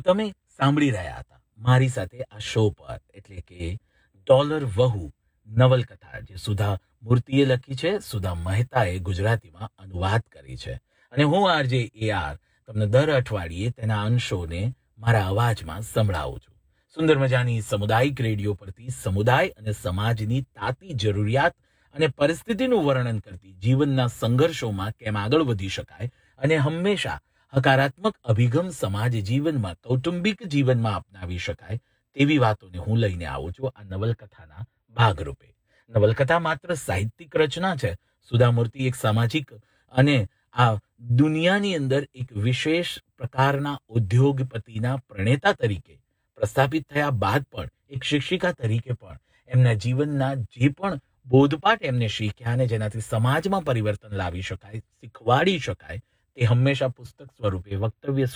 તમે સાંભળી રહ્યા હતા મારી સાથે આ શો પર, એટલે કે ડોલર વહુ નવલકથા, જે સુધા મૂર્તિએ લખી છે, સુધા મહેતાએ ગુજરાતીમાં અનુવાદ કરી છે, અને હું આરજે AR તમને દર અઠવાડિયે તેના અંશોને મારા અવાજમાં સંભળાવું છું. સુંદર મજાની સામુદાયિક રેડિયો પરથી સમુદાય અને સમાજની તાતી જરૂરિયાત અને પરિસ્થિતિનું વર્ણન કરતી જીવનના સંઘર્ષોમાં કેમ આગળ વધી શકાય અને હંમેશા હકારાત્મક અભિગમ સમાજ જીવનમાં, કૌટુંબિક જીવનમાં અપનાવી શકાય તેવી વાતોને હું લઈને આવું છું આ નવલકથાના ભાગરૂપે. નવલકથા માત્ર સાહિત્યિક રચના છે. સુધા મૂર્તિ એક સામાજિક અને આ દુનિયાની અંદર એક વિશેષ પ્રકારના ઉદ્યોગપતિના પ્રણેતા તરીકે પ્રસ્થાપિત થયા બાદ પણ એક શિક્ષિકા તરીકે પણ એમના જીવનના જે પણ બોધપાઠ એમને શીખ્યા અને જેનાથી સમાજમાં પરિવર્તન લાવી શકાય, શીખવાડી શકાય, તે હંમેશા પુસ્તક સ્વરૂપે, વક્તવ્ય